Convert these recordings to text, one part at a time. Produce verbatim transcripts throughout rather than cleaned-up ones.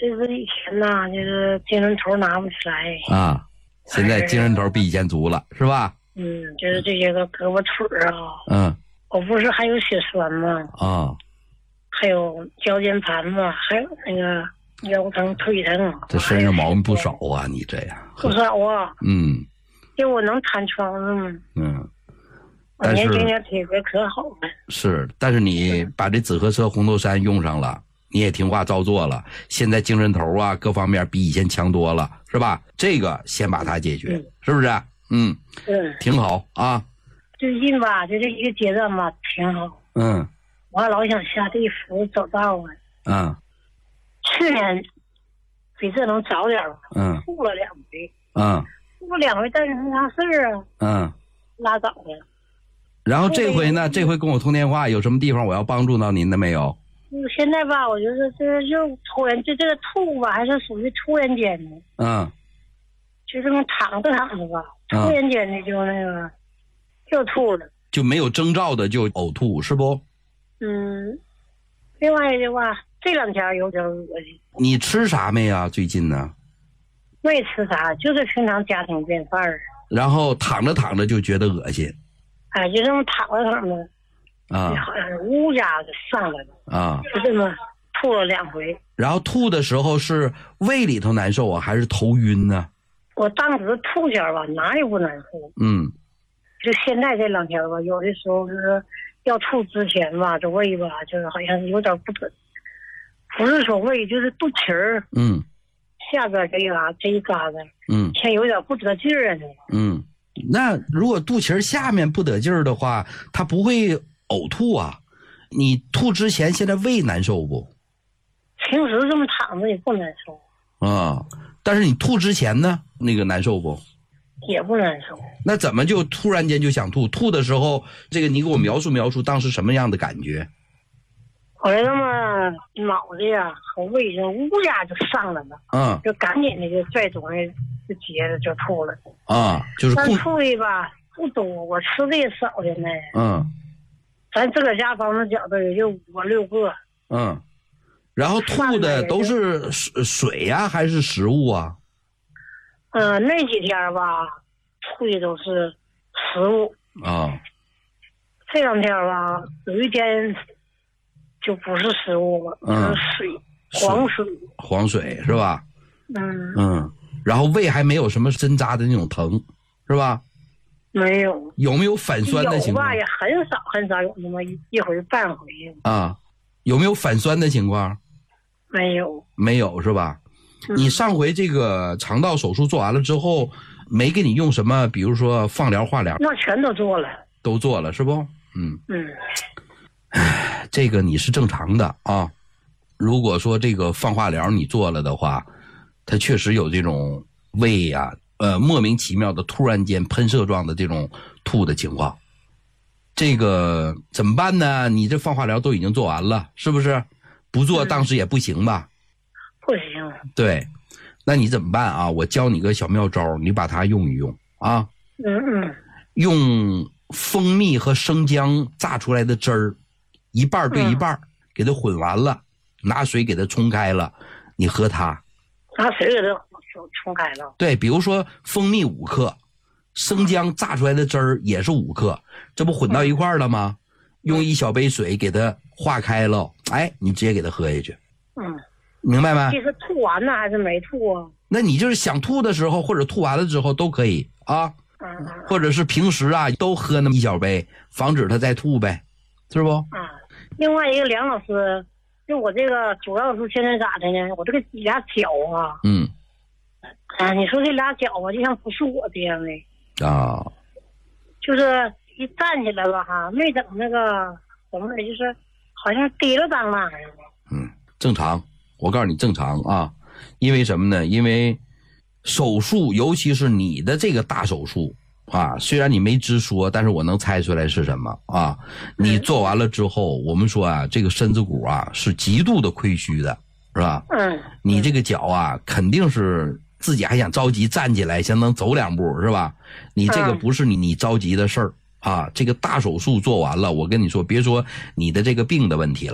就是以前呐，就是精神头拿不起来啊，现在精神头比以前足了，是吧？ 嗯，就是这些个胳膊腿啊， 嗯， 我不是还有血栓吗？ 啊， 还有腰间盘嘛，还有那个腰疼、腿疼。 这身上毛病不少啊，你这样不少啊。 嗯， 就我能弹窗子吗？ 嗯， 我年轻点体格可好了。 是，但是你把这紫河车红豆杉用上了，你也听话照做了，现在精神头啊各方面比以前强多了，是吧？这个先把它解决，嗯、是不是？嗯， 嗯， 挺好啊。 最近吧，就这一个阶段吧，挺好。 嗯， 我还老想下地府走道啊。 嗯， 去年比这能早点吧。 嗯， 吐了两回。 嗯， 吐了两回，但是没啥事儿啊。 嗯， 拉倒了。 然后这回呢？这回跟我通电话，有什么地方我要帮助到您的没有？ 嗯，现在吧，我觉得这就突然就这个吐吧，还是属于突然间的。 嗯， 就这么躺着躺着吧，突然间的就那个、嗯、就吐了， 就没有征兆的就呕吐，是不？ 嗯，另外的话，这两天有点恶心。 你吃啥没啊？最近呢？ 没吃啥，就是平常家庭便饭儿。 然后躺着躺着就觉得恶心。 哎，就这么躺着躺着， 啊， 好像是乌家就上来了啊， 就这么吐了两回。 然后吐的时候是胃里头难受啊，还是头晕呢？ 我当时吐前吧，哪有不难受？ 嗯， 就现在这两天吧，有的时候就是要吐之前吧，这胃吧，就是好像有点不准，不是说胃，就是肚脐儿， 嗯， 下边这一嘎这一嘎子， 嗯， 像有点不得劲儿啊。 嗯，那如果肚脐下面不得劲儿的话，它不会呕吐啊？你吐之前现在胃难受不？ 平时这么躺着也不难受啊，但是你吐之前呢，那个难受不？ 也不难受。 那怎么就突然间就想吐？吐的时候，这个你给我描述描述当时什么样的感觉？ 我这么脑子呀和胃就乌鸦就上来了， 嗯， 就赶紧的就拽东西就接着就吐了。 啊，就是但吐的吧不多，我吃的也少现在。 嗯， 咱自个儿家房子饺子也就五六个。 嗯，然后吐的都是水呀、啊、还是食物啊？ 嗯、呃，那几天吧，吐的都是食物啊。 这两天吧，有一天就不是食物了，嗯、就是水，黄水， 黄水是吧？ 嗯嗯，然后胃还没有什么针扎的那种疼，是吧？ 没有。 有没有反酸的情况？ 有吧，也很少很少有那么一一回半回。 啊，有没有反酸的情况？ 没有。 没有是吧？嗯、你上回这个肠道手术做完了之后，没给你用什么，比如说放疗、化疗？ 那全都做了。 都做了是不？嗯嗯。 唉，这个你是正常的啊。如果说这个放化疗你做了的话，它确实有这种胃呀、啊。呃，莫名其妙的突然间喷射状的这种吐的情况，这个怎么办呢？你这放化疗都已经做完了，是不是？不做当时也不行吧？ 不行。 对，那你怎么办啊？我教你个小妙招，你把它用一用啊。 嗯嗯。 用蜂蜜和生姜榨出来的汁儿，一半对一半、嗯，给它混完了，拿水给它冲开了，你喝它。 拿水给它冲开了。 对，比如说蜂蜜五克，生姜榨出来的汁儿也是五克，这不混到一块儿了吗？嗯、用一小杯水给它化开了，哎，你直接给它喝下去。 嗯， 明白吗？ 这是吐完了还是没吐啊？ 那你就是想吐的时候，或者吐完了之后都可以啊。 嗯。 或者是平时啊，都喝那么一小杯，防止它再吐呗，是不？ 啊、嗯。另外一个梁老师，就我这个主要是现在咋的呢？我这个俩脚啊。 嗯。 啊，你说这俩脚啊，就像不是我这样的啊， 就是一站起来了哈，没等那个怎么的，就是好像提了当啷似的。 嗯，正常，我告诉你正常啊，因为什么呢？因为手术，尤其是你的这个大手术啊，虽然你没直说，但是我能猜出来是什么啊。你做完了之后，我们说啊，这个身子骨啊是极度的亏虚的，是吧？ 嗯。 你这个脚啊，肯定是。自己还想着急站起来，想能走两步是吧？你这个不是你你着急的事儿啊！这个大手术做完了，我跟你说，别说你的这个病的问题了，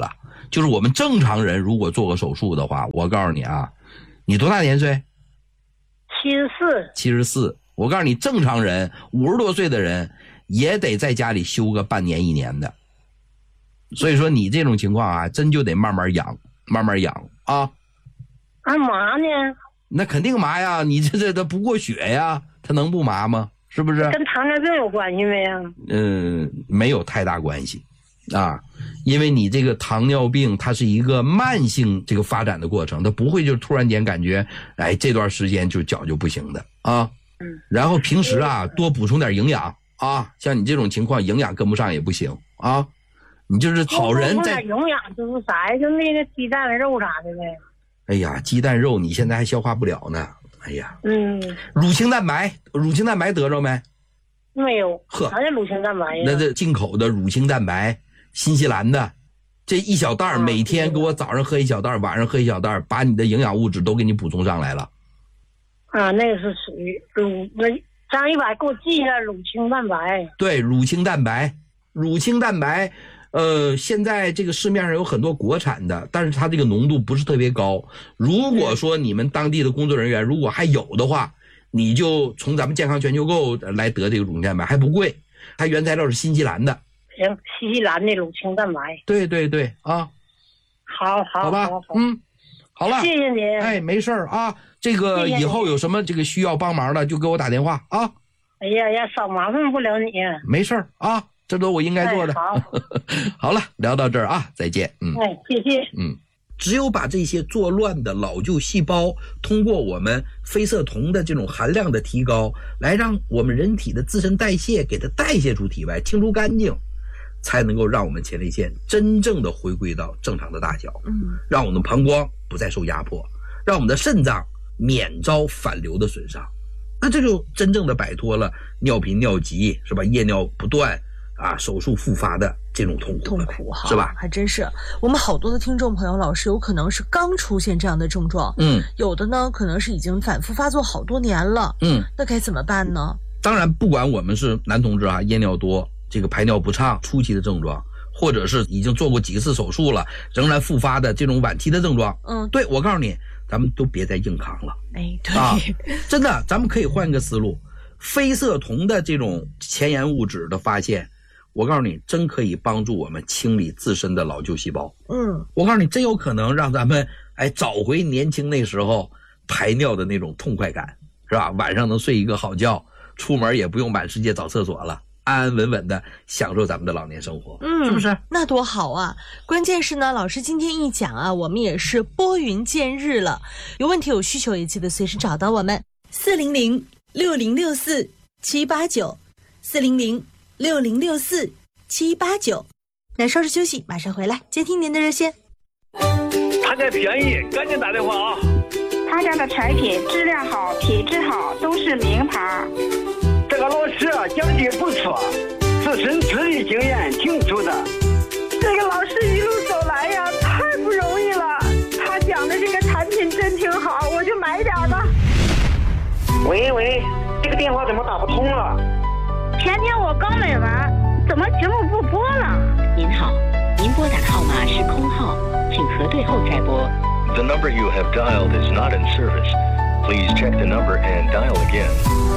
就是我们正常人如果做个手术的话，我告诉你啊，你多大年岁？ 七十四。 七十四。我告诉你，正常人五十多岁的人也得在家里休个半年一年的。所以说你这种情况啊，真就得慢慢养，慢慢养啊。 干嘛呢？ 那肯定麻呀，你这这他不过血呀，他能不麻吗？是不是？ 跟糖尿病有关系没呀？ 嗯，没有太大关系啊，因为你这个糖尿病它是一个慢性这个发展的过程，它不会就突然间感觉哎这段时间就脚就不行的啊。 嗯。 然后平时啊多补充点营养啊，像你这种情况营养跟不上也不行啊。你就是好人在营养就是啥呀？就那个鸡蛋肉啥的呗。 哎呀，鸡蛋肉你现在还消化不了呢。哎呀， 嗯， 乳清蛋白，乳清蛋白得着没？ 没有。 呵， 啥叫乳清蛋白呀？ 那这进口的乳清蛋白，新西兰的，这一小袋儿，每天给我早上喝一小袋儿，晚上喝一小袋儿，把你的营养物质都给你补充上来了。 啊，那个是属于乳，那张一百给我记一下乳清蛋白。 对，乳清蛋白，乳清蛋白。呃，现在这个市面上有很多国产的，但是它这个浓度不是特别高。如果说你们当地的工作人员如果还有的话，你就从咱们健康全球购来得这个乳清蛋白，还不贵，它原材料是新西兰的。 行，新西兰的乳清蛋白。 对对对啊， 好好好吧，好嗯，好了， 谢谢您。 哎，没事儿啊，这个以后有什么这个需要帮忙的，就给我打电话啊。 哎呀呀，少麻烦不了你。 没事儿啊。这都我应该做的。 哎、好， 好了，聊到这儿啊，再见。嗯， 哎，谢谢。 嗯，只有把这些作乱的老旧细胞，通过我们非色酮的这种含量的提高，来让我们人体的自身代谢给它代谢出体外，清除干净，才能够让我们前列腺真正的回归到正常的大小。嗯，让我们的膀胱不再受压迫，让我们的肾脏免遭反流的损伤。那这就真正的摆脱了尿频尿急，是吧？夜尿不断。啊，手术复发的这种痛苦， 痛苦哈， 是吧？ 还真是，我们好多的听众朋友，老师有可能是刚出现这样的症状， 嗯， 有的呢可能是已经反复发作好多年了， 嗯， 那该怎么办呢？ 当然，不管我们是男同志啊，夜尿多，这个排尿不畅初期的症状，或者是已经做过几次手术了，仍然复发的这种晚期的症状， 嗯， 对，我告诉你，咱们都别再硬扛了， 哎，对， 啊，真的，咱们可以换一个思路，非色酮的这种前沿物质的发现。我告诉你，真可以帮助我们清理自身的老旧细胞。 嗯， 我告诉你，真有可能让咱们哎找回年轻那时候排尿的那种痛快感，是吧？晚上能睡一个好觉，出门也不用满世界找厕所了，安安稳稳的享受咱们的老年生活， 嗯， 是不是？ 那多好啊！关键是呢，老师今天一讲啊，我们也是拨云见日了。有问题有需求也记得随时找到我们，四零零六零六四七八九，四零零。六零六四七八九，那稍事休息，马上回来接听您的热线。 他家便宜，赶紧打电话啊！ 他家的产品质量好，品质好，都是名牌。 这个老师啊，讲解不错，自身资历经验挺足的。 这个老师一路走来呀，太不容易了。他讲的这个产品真挺好，我就买点吧。 喂喂，这个电话怎么打不通了？ 前天我刚买完，怎么节目不播了？ 您好，您拨打的号码是空号，请核对后再拨。 The number you have dialed is not in service. Please check the number and dial again.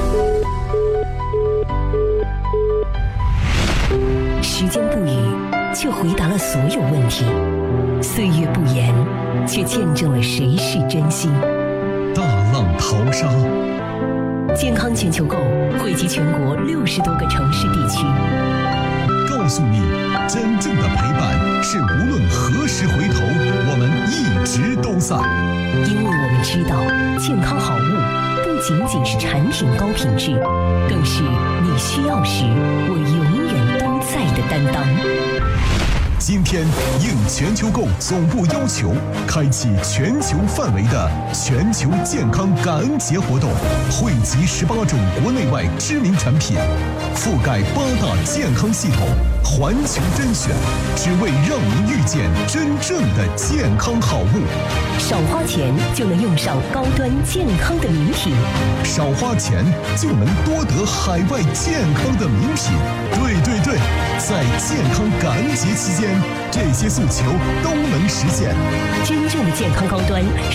时间不语，却回答了所有问题；岁月不言，却见证了谁是真心。 大浪淘沙。 健康全球购汇集全国六十多个城市地区， 告诉你，真正的陪伴是无论何时回头，我们一直都在。 因为我们知道，健康好物不仅仅是产品高品质，更是你需要时我永远都在的担当。 今天应全球购总部要求，开启全球范围的全球健康感恩节活动，汇集十八种国内外知名产品，覆盖八大健康系统，环球甄选，只为让您遇见真正的健康好物。 少花钱就能用上高端健康的名品， 少花钱就能多得海外健康的名品。对对对，在健康感恩节期间， 这些诉求都能实现。 真正的健康高端